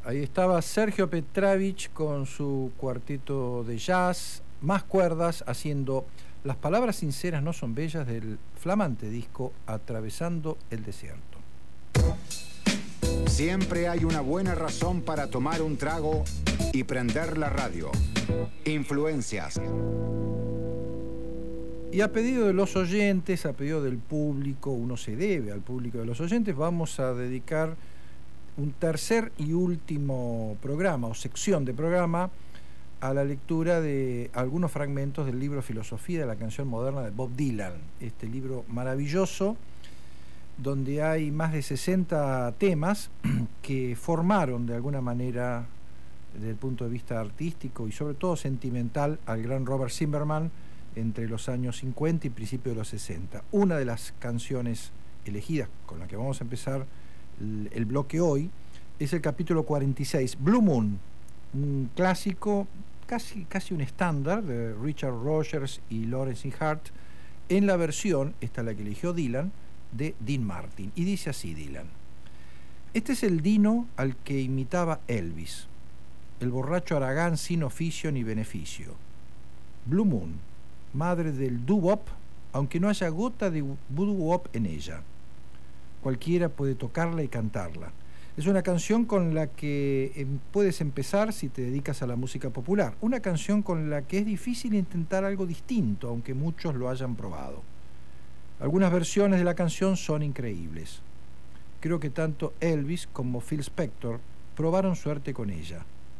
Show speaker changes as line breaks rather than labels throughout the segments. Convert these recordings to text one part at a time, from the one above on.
Ahí estaba Sergio Petravich con su cuarteto de jazz, más cuerdas, haciendo Las palabras sinceras no son bellas del flamante disco Atravesando el desierto.
Siempre hay una buena razón para tomar un trago y prender la radio. Influencias.
Y a pedido de los oyentes, a pedido del público, uno se debe al público de los oyentes, vamos a dedicar un tercer y último programa o sección de programa a la lectura de algunos fragmentos del libro Filosofía de la canción moderna de Bob Dylan, este libro maravilloso donde hay más de 60 temas que formaron de alguna manera desde el punto de vista artístico y sobre todo sentimental al gran Robert Zimmerman entre los años 50 y principios de los 60. Una de las canciones elegidas con la que vamos a empezar el bloque hoy es el capítulo 46, Blue Moon, un clásico, casi un estándar de Richard Rogers y Lawrence Hart, en la versión, esta es la que eligió Dylan, de Dean Martin. Y dice así Dylan: este es el Dino al que imitaba Elvis, el borracho haragán sin oficio ni beneficio. Blue Moon, madre del doo-wop, aunque no haya gota de doo-wop en ella. Cualquiera puede tocarla y cantarla. Es una canción con la que puedes empezar si te dedicas a la música popular. Una canción con la que es difícil intentar algo distinto, aunque muchos lo hayan probado. Algunas versiones de la canción son increíbles. Creo que tanto Elvis como Phil Spector probaron suerte con ella.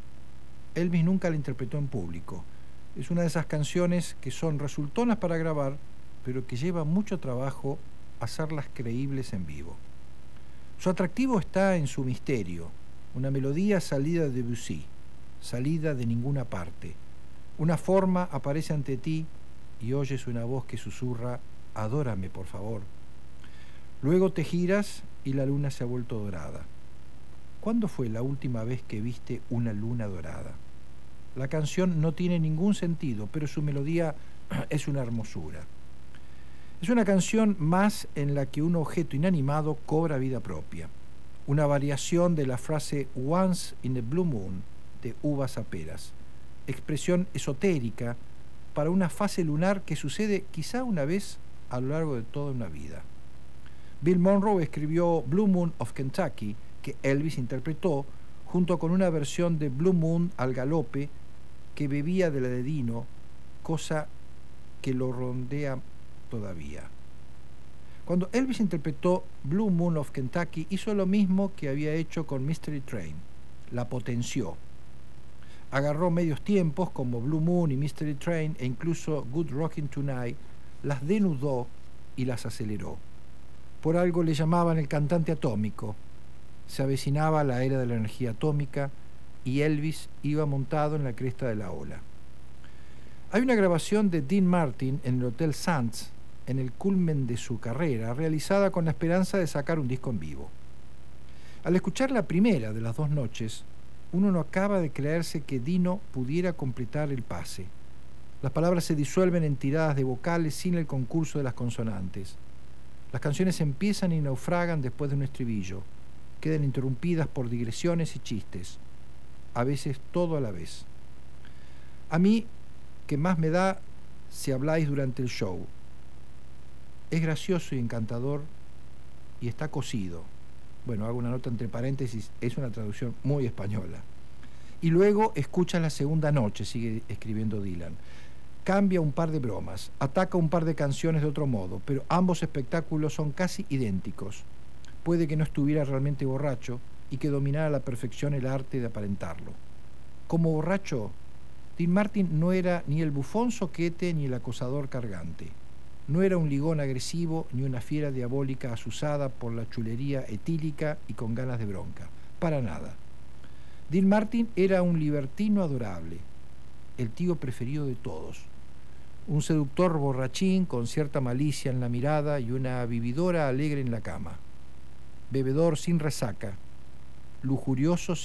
Elvis nunca la interpretó en público. Es una de esas canciones que son resultonas para grabar, pero que lleva mucho trabajo hacerlas creíbles en vivo. Su atractivo está en su misterio, una melodía salida de Debussy, salida de ninguna parte. Una forma aparece ante ti y oyes una voz que susurra: adórame, por favor. Luego te giras y la luna se ha vuelto dorada. ¿Cuándo fue la última vez que viste una luna dorada? La canción no tiene ningún sentido, pero su melodía es una hermosura. Es una canción más en la que un objeto inanimado cobra vida propia. Una variación de la frase Once in a Blue Moon de Uvas a Peras. Expresión esotérica para una fase lunar que sucede quizá una vez a lo largo de toda una vida. Bill Monroe escribió Blue Moon of Kentucky, que Elvis interpretó, junto con una versión de Blue Moon al galope que bebía de la de Dino, cosa que lo rondea todavía. Cuando Elvis interpretó Blue Moon of Kentucky, hizo lo mismo que había hecho con Mystery Train, la potenció. Agarró medios tiempos como Blue Moon y Mystery Train e incluso Good Rockin' Tonight, las denudó y las aceleró. Por algo le llamaban el cantante atómico. Se avecinaba la era de la energía atómica y Elvis iba montado en la cresta de la ola. Hay una grabación de Dean Martin en el Hotel Sands, en el culmen de su carrera, realizada con la esperanza de sacar un disco en vivo. Al escuchar la primera de las dos noches, uno no acaba de creerse que Dino pudiera completar el pase. Las palabras se disuelven en tiradas de vocales sin el concurso de las consonantes. Las canciones empiezan y naufragan después de un estribillo. Quedan interrumpidas por digresiones y chistes. A veces todo a la vez. A mí, que más me da si habláis durante el show. Es gracioso y encantador y está cosido. Bueno, hago una nota entre paréntesis, es una traducción muy española. Y luego escucha la segunda noche, sigue escribiendo Dylan. Cambia un par de bromas, ataca un par de canciones de otro modo, pero ambos espectáculos son casi idénticos. Puede que no estuviera realmente borracho y que dominara a la perfección el arte de aparentarlo. Como borracho, Dean Martin no era ni el bufón soquete ni el acosador cargante. No era un ligón agresivo ni una fiera diabólica asusada por la chulería etílica y con ganas de bronca. Para nada. Dean Martin era un libertino adorable, el tío preferido de todos. Un seductor borrachín con cierta malicia en la mirada y una vividora alegre en la cama. Bebedor sin resaca, lujurioso